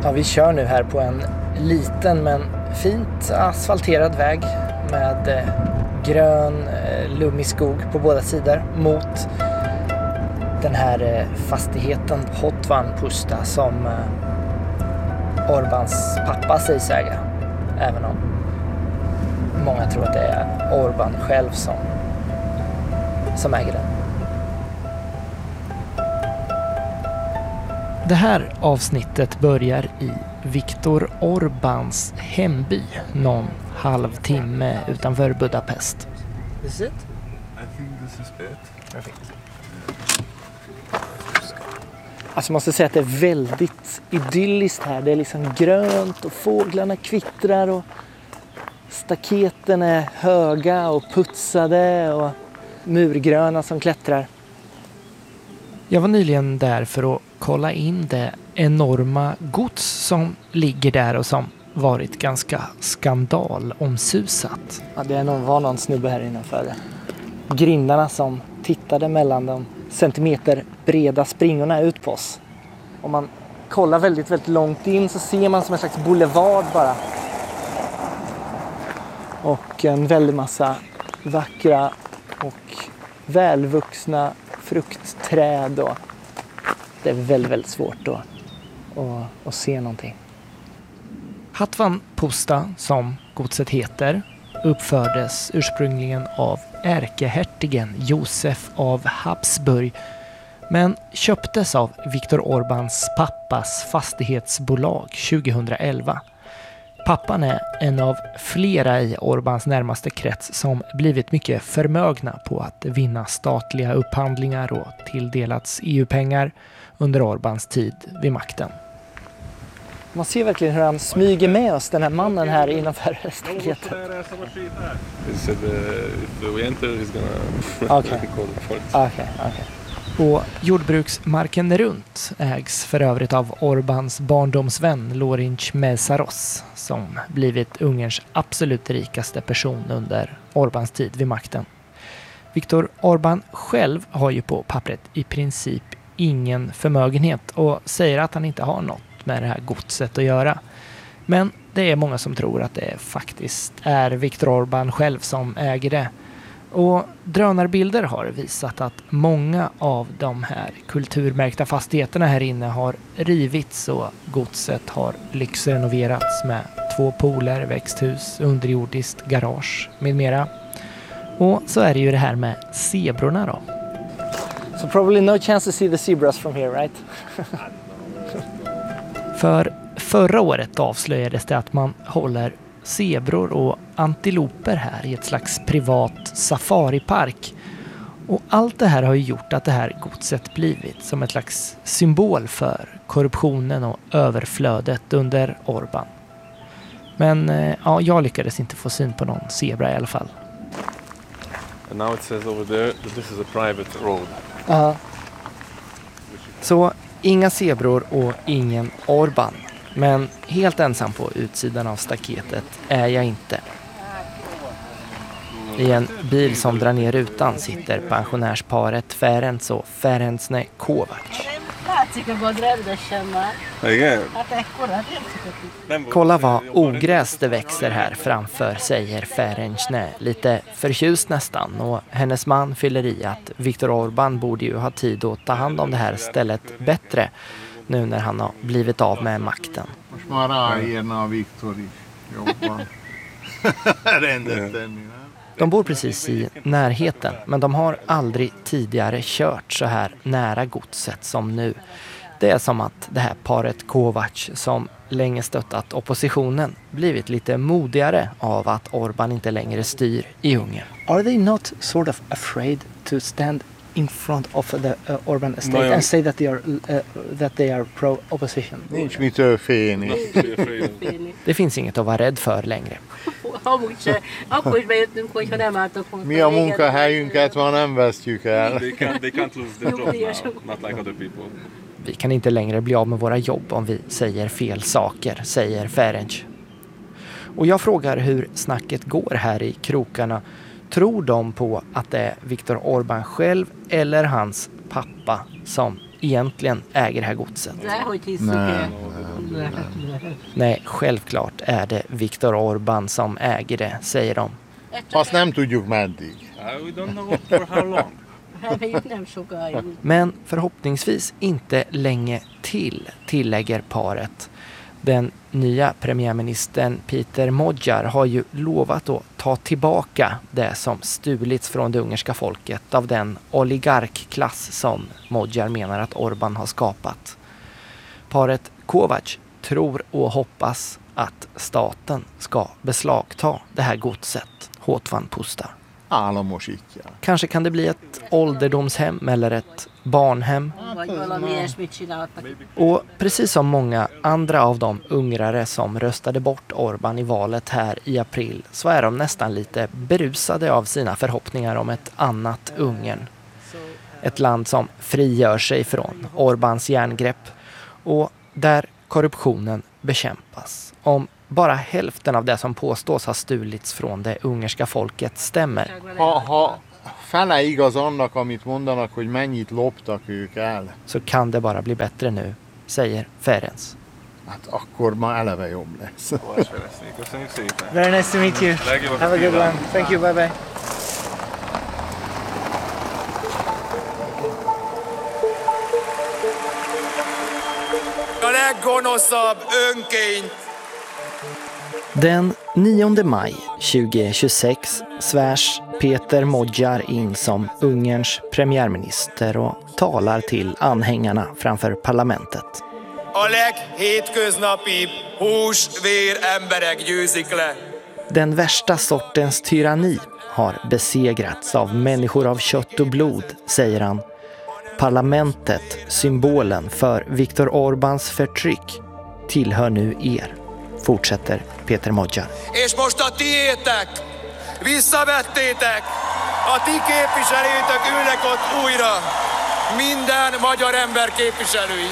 Ja, vi kör nu här på en liten men fint asfalterad väg med grön, lummig skog på båda sidor mot den här fastigheten Hotvan Pusta som Orbáns pappa sägs äga. Även om många tror att det är Orbán själv som äger den. Det här avsnittet börjar i Viktor Orbáns hemby någon halvtimme utanför Budapest. Is it? I think this is it. Perfekt. Alltså jag måste säga att det är väldigt idylliskt här. Det är liksom grönt och fåglarna kvittrar och staketen är höga och putsade och murgröna som klättrar. Jag var nyligen där för att kolla in det enorma gods som ligger där och som varit ganska skandalomsusat. Ja, det var någon snubbe här innanför grindarna som tittade mellan de centimeter breda springorna ut på oss. Om man kollar väldigt, väldigt långt in så ser man som en slags boulevard bara. Och en väldig massa vackra och välvuxna fruktträd. Och det är väldigt, väldigt svårt att se någonting. Hotvan Pusta, som godset heter, uppfördes ursprungligen av ärkehertigen Josef av Habsburg men köptes av Viktor Orbáns pappas fastighetsbolag 2011. Pappan är en av flera i Orbáns närmaste krets som blivit mycket förmögna på att vinna statliga upphandlingar och tilldelats EU-pengar under Orbáns tid vid makten. Man ser verkligen hur han smyger med oss, den här mannen här innanför staketet. Okej. Och jordbruksmarken runt ägs för övrigt av Orbáns barndomsvän Lőrinc Mészáros som blivit Ungerns absolut rikaste person under Orbáns tid vid makten. Viktor Orbán själv har ju på pappret i princip ingen förmögenhet och säger att han inte har något med det här godset att göra. Men det är många som tror att det faktiskt är Viktor Orbán själv som äger det. Och drönarbilder har visat att många av de här kulturmärkta fastigheterna här inne har rivits och godset har lyxrenoverats med 2 pooler, växthus, underjordiskt garage med mera. Och så är det ju det här med zebrorna då. So probably no chance to see the zebras from here, right? För förra året avslöjades det att man håller zebror och antiloper här i ett slags privat safaripark. Och allt det här har ju gjort att det här godset blivit som ett slags symbol för korruptionen och överflödet under Orbán. Men ja, jag lyckades inte få syn på någon zebra i alla fall. And now it says over there that this is a private road. Så inga zebror och ingen Orbán. Men helt ensam på utsidan av staketet är jag inte. I en bil som drar ner rutan sitter pensionärsparet Ferenc och Ferencne Kovács. Kolla vad ogräs det växer här framför, säger Ferencne, lite förtjust nästan. Och hennes man fyller i att Viktor Orbán borde ju ha tid att ta hand om det här stället bättre nu när han har blivit av med makten. De bor precis i närheten, men de har aldrig tidigare kört så här nära godset som nu. Det är som att det här paret Kovács, som länge stöttat oppositionen, blivit lite modigare av att Orbán inte längre styr i Ungern. Are they not sort of afraid to stand in front of the Orbán estate and say that they are pro-opposition? Det finns inget att vara rädd för längre. Mi a munkahelyünket ma nem vesztjük el. They can't lose their jobs now, not like other people. Vi kan inte längre bli av med våra jobb om vi säger fel saker, säger Ferenc. Och jag frågar hur snacket går här i krokarna. Tror de på att det är Viktor Orbán själv eller hans pappa som egentligen äger det här godset. Nej, självklart är det Viktor Orbán som äger det, säger de. Fast nem tudjuk meddig. We don't know for how long. Men förhoppningsvis inte länge till, tillägger paret. Den nya premiärministern Peter Magyar har ju lovat att ta tillbaka det som stulits från det ungerska folket av den oligarkklass som Magyar menar att Orbán har skapat. Paret Kovacs tror och hoppas att staten ska beslagta det här godset, Håtvan Pusta. Államosítja. Kanske kan det bli ett ålderdomshem eller ett barnhem. Och precis som många andra av de ungrare som röstade bort Orbán i valet här i april så är de nästan lite berusade av sina förhoppningar om ett annat Ungern. Ett land som frigör sig från Orbáns järngrepp och där korruptionen bekämpas. Om bara hälften av det som påstås ha stulits från det ungerska folket stämmer. Ha fele igaz annak, amit mondanak, hogy mennyit loptak ők el, Så kan det bara bli bättre nu, säger Ferenc. hát akkor már eleve jobb lesz. Köszönjük szépen. Very nice to meet you. Legjobb Have a good one. Thank you, bye bye. A leggonoszabb önkény. Den 9 maj 2026 svärs Peter Magyar in som Ungerns premiärminister och talar till anhängarna framför parlamentet. A leghétköznapibb hús, vér, emberek győzik le. Den värsta sortens tyranni har besegrats av människor av kött och blod, säger han. Parlamentet, symbolen för Viktor Orbáns förtryck, tillhör nu er, fortsätter Peter Magyar. És most a tiétek, visszavettétek, a ti képviselőtök ülnek ott újra, minden magyar ember képviselői.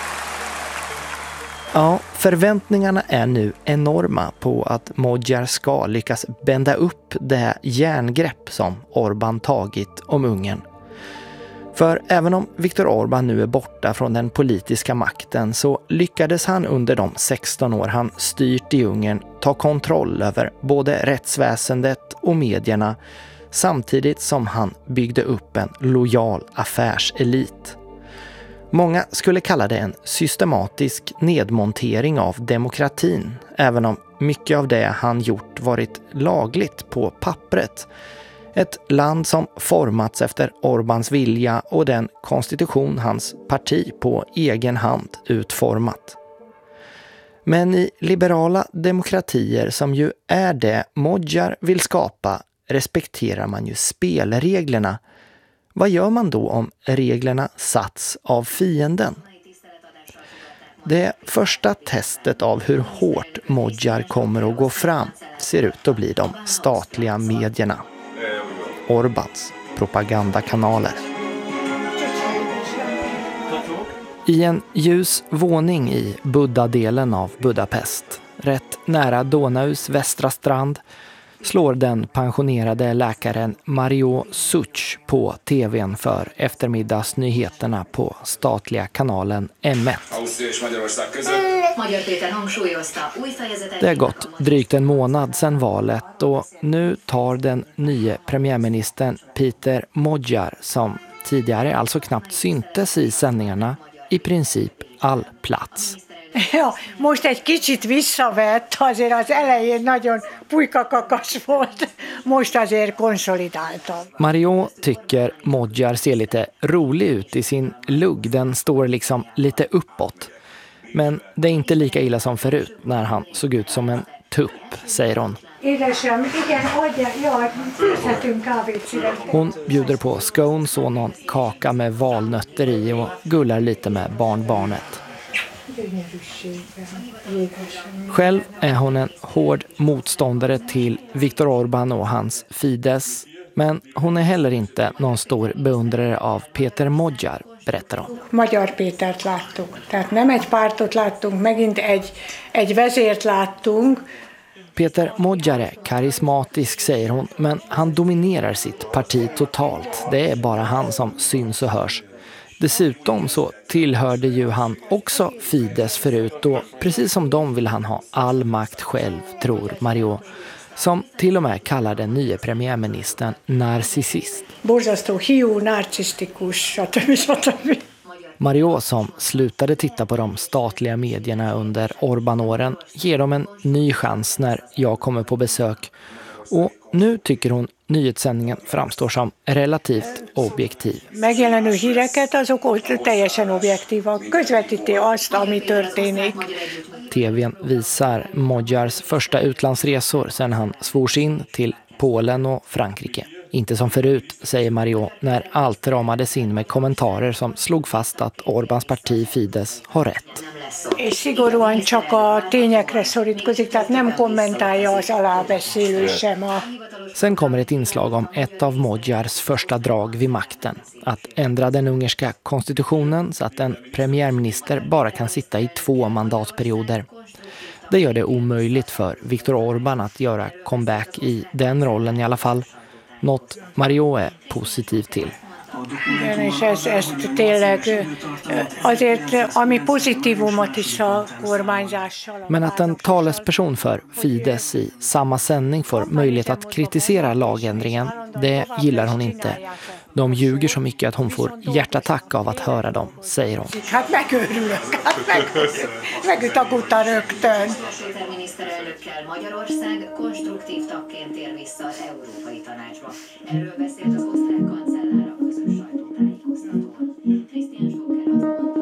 Ja, förväntningarna är nu enorma på att Magyar ska lyckas bända upp det järngrepp som Orbán tagit om Ungern. För även om Viktor Orbán nu är borta från den politiska makten så lyckades han under de 16 år han styrt i Ungern ta kontroll över både rättsväsendet och medierna samtidigt som han byggde upp en lojal affärselit. Många skulle kalla det en systematisk nedmontering av demokratin, även om mycket av det han gjort varit lagligt på pappret. Ett land som formats efter Orbáns vilja och den konstitution hans parti på egen hand utformat. Men i liberala demokratier som ju är det Magyar vill skapa respekterar man ju spelreglerna. Vad gör man då om reglerna satts av fienden? Det första testet av hur hårt Magyar kommer att gå fram ser ut att bli de statliga medierna. Orbáns propagandakanaler. I en ljus våning i Buddha-delen av Budapest, rätt nära Donaus västra strand, slår den pensionerade läkaren Mario Such på tvn för eftermiddagsnyheterna på statliga kanalen M1. Det har gått drygt en månad sedan valet och nu tar den nya premiärministern Peter Magyar, som tidigare alltså knappt syntes i sändningarna, i princip all plats. Ja, most egy kicsit visszavett, azért az elején nagyon pulykakakas volt, most azért konszolidáltam. Mario tycker Magyar ser lite rolig ut i sin lugg, den står liksom lite uppåt. Men det är inte lika illa som förut när han såg ut som en tupp, säger hon. Édesem, igen, adja, ja, főzhetünk kávét szívesen. Hon bjuder på scones och någon kaka med valnötter i och gullar lite med barnbarnet. Själv är hon en hård motståndare till Viktor Orbán och hans Fidesz, men hon är heller inte någon stor beundrare av Peter Magyar, berättar hon. Magyar Pétert láttuk, tehát nem egy pártot láttunk, megint egy vezért láttunk. Peter Magyar är karismatisk, säger hon, men han dominerar sitt parti totalt. Det är bara han som syns och hörs. Dessutom så tillhörde ju han också Fidesz förut och precis som de vill han ha all makt själv, tror Mario, som till och med kallar den nya premiärministern narcissist. Borzasztó hiú, narcisztikus, stb. Mario, som slutade titta på de statliga medierna under Orbán-åren, ger dem en ny chans när jag kommer på besök. Och nu tycker hon nyhetssändningen framstår som relativt objektiv. Megjelenő híreket, azok teljesen objektívak, közvetíti azt, ami történik. TV:n visar Magyars första utlandsresor sedan han svors in till Polen och Frankrike. Inte som förut, säger Mario, när allt ramades in med kommentarer som slog fast att Orbáns parti Fidesz har rätt. És szigorúan csak a tényekre szorítkozik, tehát nem kommentálja az alábeszélő sem a... Sen kommer ett inslag om ett av Magyars första drag vid makten. Att ändra den ungerska konstitutionen så att en premiärminister bara kan sitta i 2 mandatperioder. Det gör det omöjligt för Viktor Orbán att göra comeback i den rollen i alla fall. Något Mario är positiv till. És ezt tényleg azért, ami pozitívumot is a kormányzással... Men att en talesperson för Fidesz i samma sändning får möjlighet att kritisera lagändringen, det gillar hon inte. De ljuger så mycket att hon får hjärtattack av att höra dem, säger hon. Hát megőrülök, megütagudta rögtön. Miniszterelnökkel Magyarország konstruktív tagként tér vissza az Európai Tanácsba. Erről beszélt az osztrák kancellár a közös sajtótájékoztatón. Christian Stoker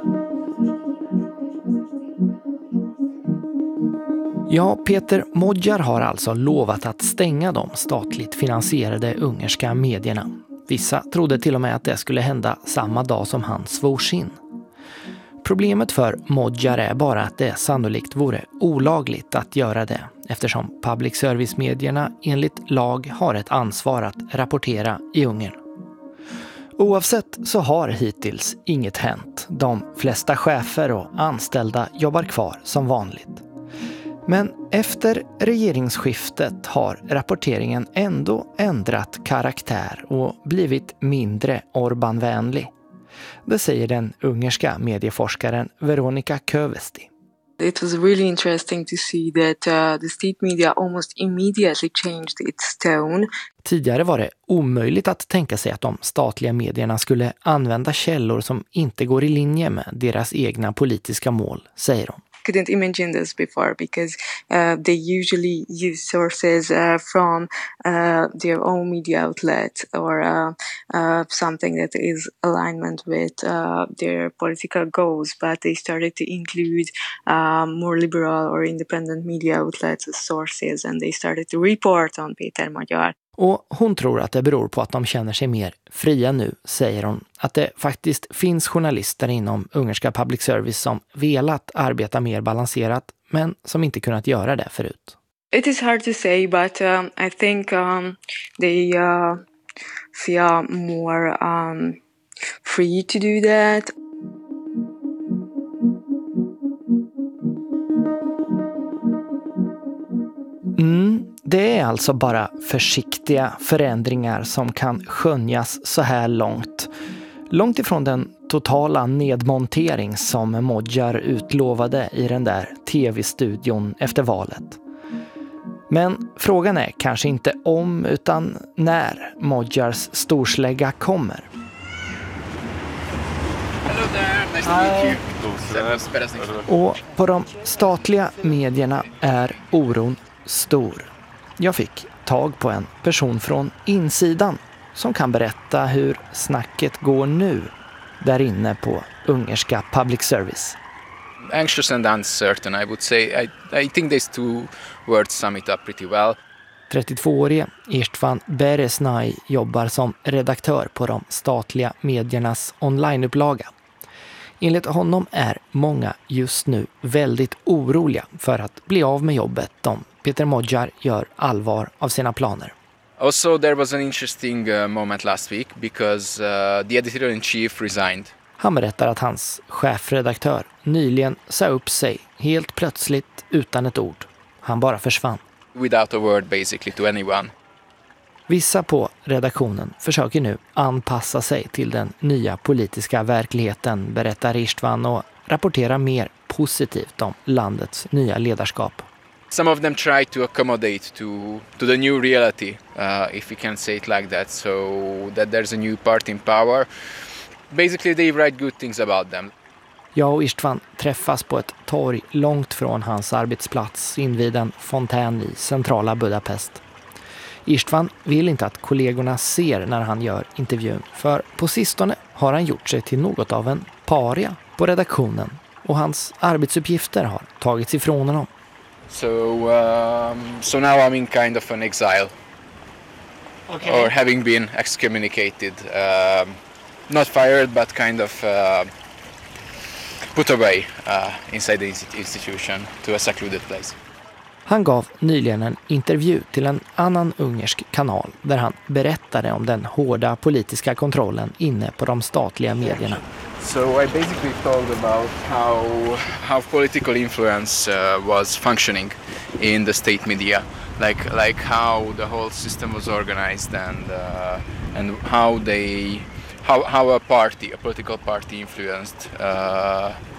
Ja, Peter Magyar har alltså lovat att stänga de statligt finansierade ungerska medierna. Vissa trodde till och med att det skulle hända samma dag som han svors in. Problemet för Magyar är bara att det sannolikt vore olagligt att göra det, eftersom public service-medierna enligt lag har ett ansvar att rapportera i Ungern. Oavsett så har hittills inget hänt. De flesta chefer och anställda jobbar kvar som vanligt. Men efter regeringsskiftet har rapporteringen ändå ändrat karaktär och blivit mindre Orbán-vänlig. Det säger den ungerska medieforskaren Veronika Kövesti. It was really interesting to see that the state media almost immediately changed its tone. Tidigare var det omöjligt att tänka sig att de statliga medierna skulle använda källor som inte går i linje med deras egna politiska mål, säger hon. Couldn't imagine this before because they usually use sources from their own media outlet or something that is alignment with their political goals, but they started to include more liberal or independent media outlets as sources, and they started to report on Peter Magyar. Och hon tror att det beror på att de känner sig mer fria nu, säger hon. Att det faktiskt finns journalister inom ungerska public service som velat arbeta mer balanserat, men som inte kunnat göra det förut. It is hard to say, but I think they feel more free to do that. Det är alltså bara försiktiga förändringar som kan skönjas så här långt. Långt ifrån den totala nedmontering som Magyar utlovade i den där tv-studion efter valet. Men frågan är kanske inte om utan när Magyars storslägga kommer. Och på de statliga medierna är oron stor. Jag fick tag på en person från insidan som kan berätta hur snacket går nu där inne på ungerska public service. Anxious and uncertain, I would say. I think these 2 words sum it up pretty well. 32-årige Istvan Beresnay jobbar som redaktör på de statliga mediernas onlineupplaga. Enligt honom är många just nu väldigt oroliga för att bli av med jobbet om Peter Magyar gör allvar av sina planer. Also, there was an interesting moment last week because the editor-in-chief resigned. Han berättar att hans chefredaktör nyligen sa upp sig helt plötsligt utan ett ord. Han bara försvann. Without a word basically to anyone. Vissa på redaktionen försöker nu anpassa sig till den nya politiska verkligheten, berättar Istvan, och rapportera mer positivt om landets nya ledarskap. Some of them try to accommodate to the new reality, if we can say it like that, so that there's a new party in power. Basically they write good things about them. Jag och Istvan träffas på ett torg långt från hans arbetsplats invid en fontän i centrala Budapest. Istvan vill inte att kollegorna ser när han gör intervjun, för på sistone har han gjort sig till något av en paria på redaktionen och hans arbetsuppgifter har tagits ifrån honom. So now I'm in kind of an exile, or having been excommunicated, not fired but kind of put away inside the institution to a secluded place. Han gav nyligen en intervju till en annan ungersk kanal där han berättade om den hårda politiska kontrollen inne på de statliga medierna. So I basically talked about how political influence was functioning in the state media, like how the whole system was organized and how a political party influenced